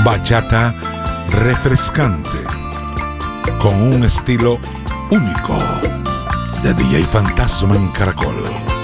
Bachata refrescante, con un estilo único de DJ Fantasma en Caracol.